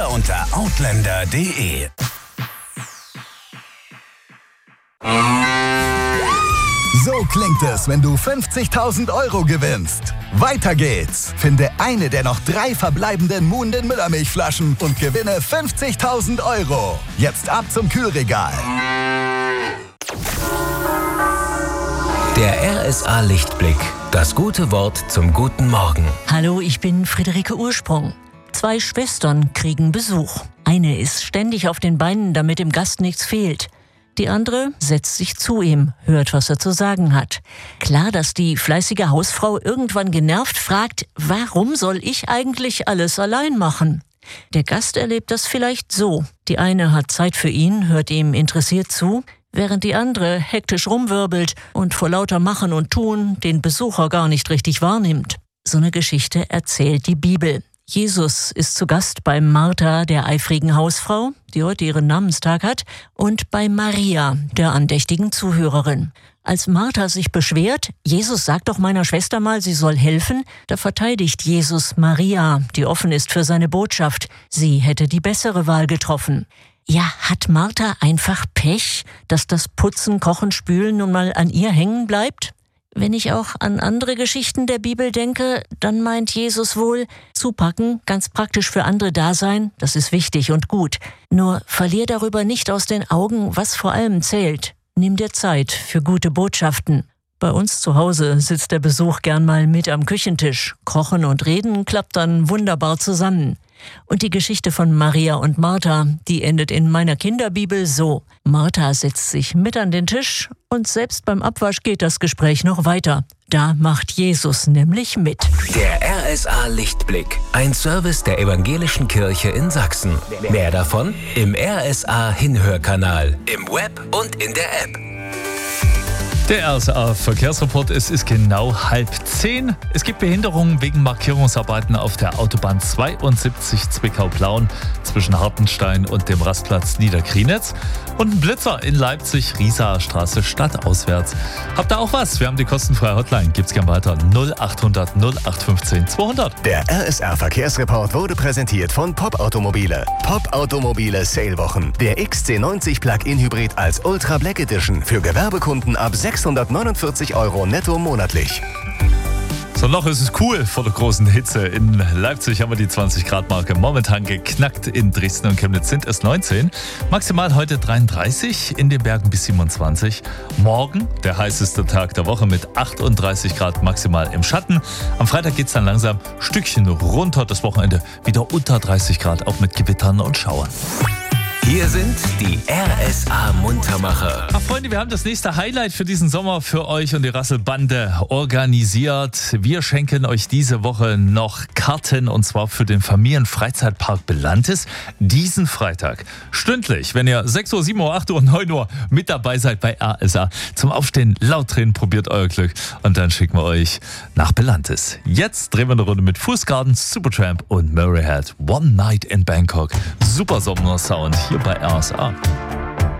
oder unter outlander.de. So klingt es, wenn du 50.000 € gewinnst. Weiter geht's. Finde eine der noch 3 verbleibenden Moon den Müllermilchflaschen und gewinne 50.000 €. Jetzt ab zum Kühlregal. Der RSA Lichtblick. Das gute Wort zum guten Morgen. Hallo, ich bin Friederike Ursprung. 2 Schwestern kriegen Besuch. Eine ist ständig auf den Beinen, damit dem Gast nichts fehlt. Die andere setzt sich zu ihm, hört, was er zu sagen hat. Klar, dass die fleißige Hausfrau irgendwann genervt fragt, warum soll ich eigentlich alles allein machen? Der Gast erlebt das vielleicht so. Die eine hat Zeit für ihn, hört ihm interessiert zu, während die andere hektisch rumwirbelt und vor lauter Machen und Tun den Besucher gar nicht richtig wahrnimmt. So eine Geschichte erzählt die Bibel. Jesus ist zu Gast bei Martha, der eifrigen Hausfrau, die heute ihren Namenstag hat, und bei Maria, der andächtigen Zuhörerin. Als Martha sich beschwert, Jesus sagt doch meiner Schwester mal, sie soll helfen, da verteidigt Jesus Maria, die offen ist für seine Botschaft. Sie hätte die bessere Wahl getroffen. Ja, hat Martha einfach Pech, dass das Putzen, Kochen, Spülen nun mal an ihr hängen bleibt? Wenn ich auch an andere Geschichten der Bibel denke, dann meint Jesus wohl, zupacken, ganz praktisch für andere da sein, das ist wichtig und gut. Nur verlier darüber nicht aus den Augen, was vor allem zählt. Nimm dir Zeit für gute Botschaften. Bei uns zu Hause sitzt der Besuch gern mal mit am Küchentisch. Kochen und Reden klappt dann wunderbar zusammen. Und die Geschichte von Maria und Martha, die endet in meiner Kinderbibel so. Martha setzt sich mit an den Tisch und selbst beim Abwasch geht das Gespräch noch weiter. Da macht Jesus nämlich mit. Der RSA Lichtblick. Ein Service der Evangelischen Kirche in Sachsen. Mehr davon im RSA Hinhörkanal, im Web und in der App. Der RSA Verkehrsreport, es ist genau 9:30. Es gibt Behinderungen wegen Markierungsarbeiten auf der Autobahn 72 Zwickau-Plauen zwischen Hartenstein und dem Rastplatz Niederkrienitz. Und ein Blitzer in Leipzig, Riesaer Straße, stadtauswärts. Habt ihr auch was? Wir haben die kostenfreie Hotline. Gibt's gern weiter. 0800 0815 200. Der RSA Verkehrsreport wurde präsentiert von Pop Automobile. Pop Automobile Sale-Wochen. Der XC90 Plug-in Hybrid als Ultra Black Edition für Gewerbekunden ab 649 € netto monatlich. So, noch ist es cool vor der großen Hitze. In Leipzig haben wir die 20-Grad-Marke momentan geknackt. In Dresden und Chemnitz sind es 19. Maximal heute 33, in den Bergen bis 27. Morgen der heißeste Tag der Woche mit 38 Grad maximal im Schatten. Am Freitag geht es dann langsam ein Stückchen runter. Das Wochenende wieder unter 30 Grad, auch mit Gewittern und Schauern. Hier sind die RSA Muntermacher. Ach Freunde, wir haben das nächste Highlight für diesen Sommer für euch und die Rasselbande organisiert. Wir schenken euch diese Woche noch Karten und zwar für den Familienfreizeitpark Belantis. Diesen Freitag stündlich, wenn ihr 6 Uhr, 7 Uhr, 8 Uhr, 9 Uhr mit dabei seid bei RSA. Zum Aufstehen laut drehen, probiert euer Glück und dann schicken wir euch nach Belantis. Jetzt drehen wir eine Runde mit Fußgarden, Supertramp und Murray Head. One Night in Bangkok. Super Sommersound hier bei RSA.